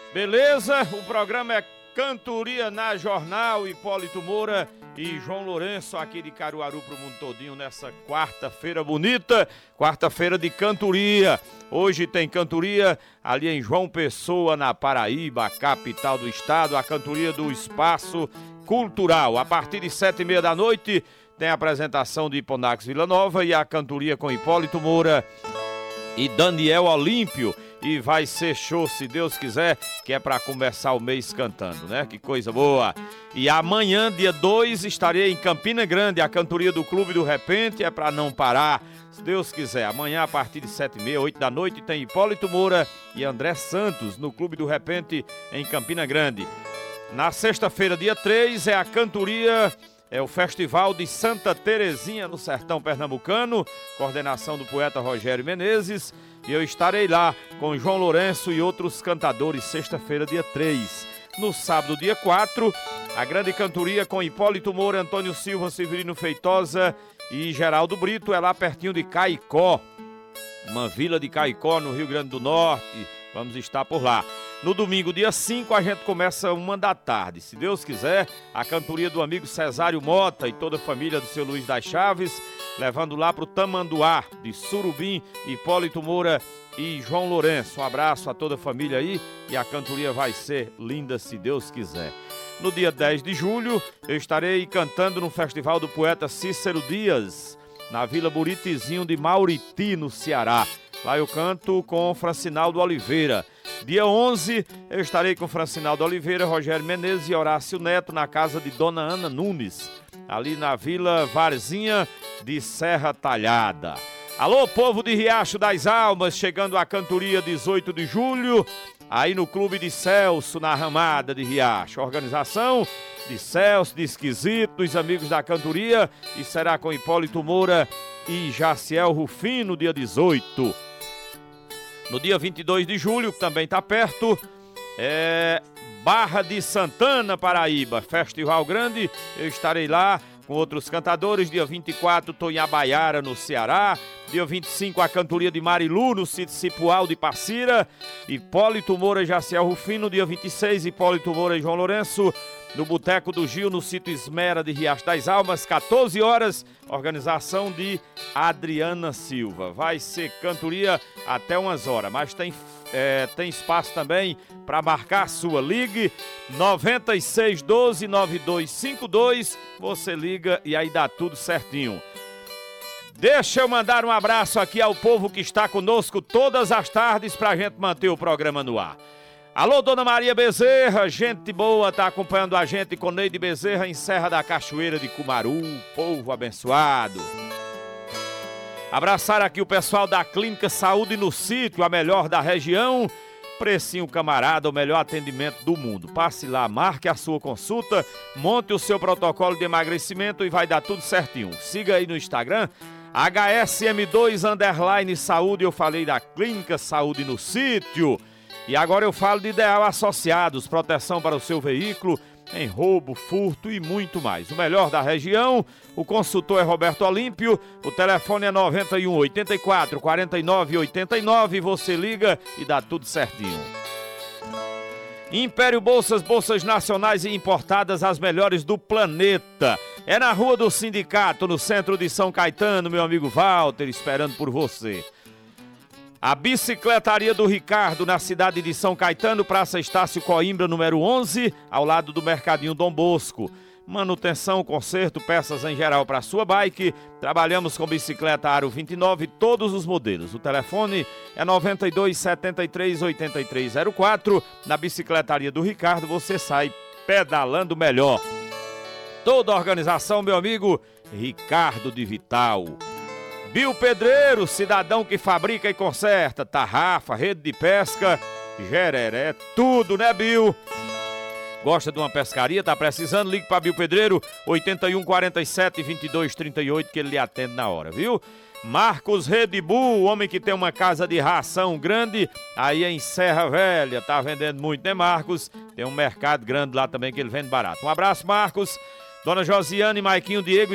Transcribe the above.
Beleza? O programa é Cantoria na Jornal, Hipólito Moura e João Lourenço aqui de Caruaru pro mundo todinho nessa quarta-feira bonita, quarta-feira de cantoria. Hoje tem cantoria ali em João Pessoa, na Paraíba, a capital do estado, a cantoria do Espaço Cultural. A partir de 7h30 da noite tem a apresentação de Hiponax Vila Nova e a cantoria com Hipólito Moura e Daniel Olímpio. E vai ser show, se Deus quiser, que é para começar o mês cantando, né? Que coisa boa. E amanhã, dia 2, estarei em Campina Grande, a cantoria do Clube do Repente, é para não parar, se Deus quiser. Amanhã, a partir de 7h30, 8 da noite, tem Hipólito Moura e André Santos no Clube do Repente, em Campina Grande. Na sexta-feira, dia 3, é a cantoria... É o Festival de Santa Terezinha, no Sertão Pernambucano, coordenação do poeta Rogério Menezes, e eu estarei lá com João Lourenço e outros cantadores, sexta-feira, dia 3. No sábado, dia 4, a grande cantoria com Hipólito Moura, Antônio Silva, Severino Feitosa e Geraldo Brito, é lá pertinho de Caicó, uma vila de Caicó, no Rio Grande do Norte. Vamos estar por lá. No domingo, dia 5, a gente começa 1 da tarde. Se Deus quiser, a cantoria do amigo Cesário Mota e toda a família do seu Luiz das Chaves, levando lá para o Tamanduá, de Surubim, Hipólito Moura e João Lourenço. Um abraço a toda a família aí e a cantoria vai ser linda, se Deus quiser. No dia 10 de julho, eu estarei cantando no Festival do Poeta Cícero Dias, na Vila Buritizinho de Mauriti, no Ceará. Lá eu canto com Francinaldo Oliveira. Dia 11, eu estarei com Francinaldo Oliveira, Rogério Menezes e Horácio Neto na casa de Dona Ana Nunes, ali na Vila Varzinha de Serra Talhada. Alô, povo de Riacho das Almas, chegando à cantoria 18 de julho, aí no Clube de Celso, na Ramada de Riacho. Organização de Celso, de Esquisito, dos amigos da cantoria, e será com Hipólito Moura e Jaciel Rufino, dia 18. No dia 22 de julho, que também está perto, é Barra de Santana, Paraíba, Festival Grande. Eu estarei lá com outros cantadores. Dia 24, estou em Abaiara, no Ceará. Dia 25, a cantoria de Marilu, no sítio Cipual de Passira. Hipólito Moura e Jaciel Rufino. Dia 26, Hipólito Moura e João Lourenço, no Boteco do Gil, no sítio Esmera de Riacho das Almas, 14 horas, organização de Adriana Silva. Vai ser cantoria até umas horas, mas tem espaço também para marcar a sua. Ligue 9612-9252, você liga e aí dá tudo certinho. Deixa eu mandar um abraço aqui ao povo que está conosco todas as tardes para a gente manter o programa no ar. Alô, Dona Maria Bezerra, gente boa, tá acompanhando a gente com Neide Bezerra em Serra da Cachoeira de Cumaru, povo abençoado. Abraçar aqui o pessoal da Clínica Saúde no Sítio, a melhor da região, precinho camarada, o melhor atendimento do mundo. Passe lá, marque a sua consulta, monte o seu protocolo de emagrecimento e vai dar tudo certinho. Siga aí no Instagram, HSM2_Saúde, eu falei da Clínica Saúde no Sítio. E agora eu falo de Ideal Associados, proteção para o seu veículo em roubo, furto e muito mais. O melhor da região, o consultor é Roberto Olímpio, o telefone é 91 84 49 89, você liga e dá tudo certinho. Império Bolsas, bolsas nacionais e importadas, as melhores do planeta. É na Rua do Sindicato, no centro de São Caetano, meu amigo Walter, esperando por você. A Bicicletaria do Ricardo, na cidade de São Caetano, Praça Estácio Coimbra, número 11, ao lado do Mercadinho Dom Bosco. Manutenção, conserto, peças em geral para sua bike. Trabalhamos com bicicleta Aro 29, todos os modelos. O telefone é 92 73 83 04. Na Bicicletaria do Ricardo, você sai pedalando melhor. Toda a organização, meu amigo Ricardo de Vital. Bio Pedreiro, cidadão que fabrica e conserta tarrafa, rede de pesca, jereré, tudo, né, Bio? Gosta de uma pescaria, tá precisando? Ligue para Bio Pedreiro, 81 47 22 38, que ele lhe atende na hora, viu? Marcos Red Bull, o homem que tem uma casa de ração grande, aí em Serra Velha, tá vendendo muito, né, Marcos? Tem um mercado grande lá também que ele vende barato. Um abraço, Marcos. Dona Josiane, Maiquinho, Diego